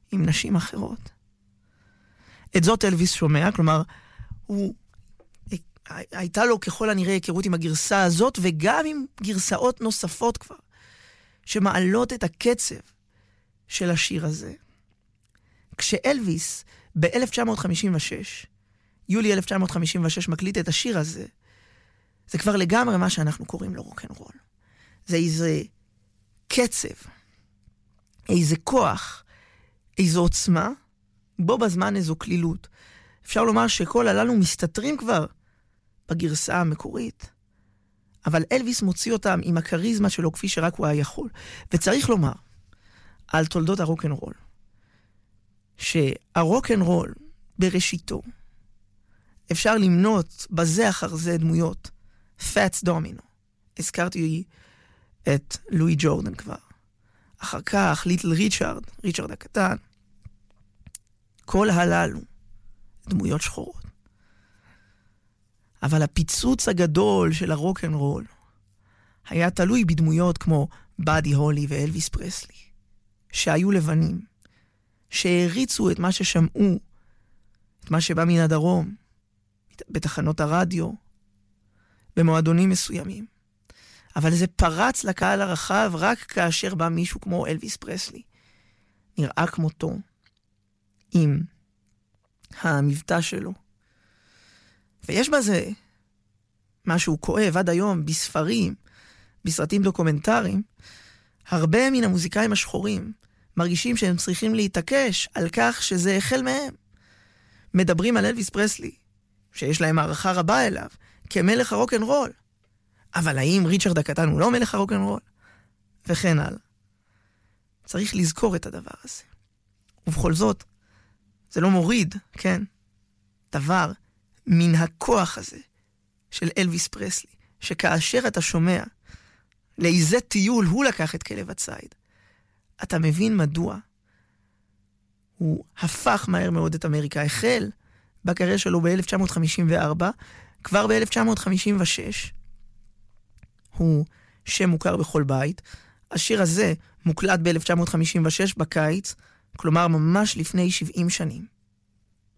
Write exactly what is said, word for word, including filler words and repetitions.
עם נשים אחרות. את זאת אלוויס שומע, כלומר, הוא, הייתה לו ככל הנראה היכרות עם הגרסה הזאת, וגם עם גרסאות נוספות כבר, שמעלות את הקצב של השיר הזה. כשאלוויס ב-אלף תשע מאות חמישים ושש, יולי אלף תשע מאות חמישים ושש, מקליט את השיר הזה, זה כבר לגמרי מה שאנחנו קוראים לו רוק'נ'רול. זה איזה קצב, איזה כוח, איזו עוצמה, בו בזמן איזו כלילות. אפשר לומר שכל הללו מסתתרים כבר בגרסה המקורית, אבל אלוויס מוציא אותם עם הקריזמה שלו כפי שרק הוא היה יכול. וצריך לומר על תולדות הרוק'נ'רול, שהרוק'נ'רול בראשיתו, אפשר למנות בזה אחר זה דמויות, פאטס דומינו, הזכרתי את לואי ג'ורדן כבר, אחר כך ליטל ריצ'רד, ריצ'רד הקטן, כל הללו דמויות שחורות. אבל הפיצוץ הגדול של הרוק'נ'רול היה תלוי בדמויות כמו באדי הולי ואלוויס פרסלי, שהיו לבנים, שהריצו את מה ששמעו, את מה שבא מן הדרום, בתחנות הרדיו, במועדונים מסוימים. אבל זה פרץ לקהל הרחב רק כאשר בא מישהו כמו אלוויס פרסלי. נראה כמותו, עם המבטא שלו. ויש בזה משהו כואב עד היום בספרים, בסרטים דוקומנטריים. הרבה מן המוזיקאים השחורים מרגישים שהם צריכים להתעקש על כך שזה החל מהם. מדברים על אלוויס פרסלי, שיש להם הערכה רבה אליו, כמלך הרוק'נ'רול. אבל האם ריצ'רד הקטן הוא לא מלך הרוק'נ'רול? וכן הלאה. צריך לזכור את הדבר הזה. ובכל זאת, זה לא מוריד, כן? דבר מן הכוח הזה של אלוויס פרסלי, שכאשר אתה שומע לאיזה טיול הוא לקח את כלב הציד, אתה מבין מדוע הוא הפך מהר מאוד את אמריקה. החל בקריירה שלו ב-אלף תשע מאות חמישים וארבע, כבר ב-אלף תשע מאות חמישים ושש הוא שם מוכר בכל בית. השיר הזה מוקלט ב-אלף תשע מאות חמישים ושש בקיץ, כלומר ממש לפני שבעים שנים.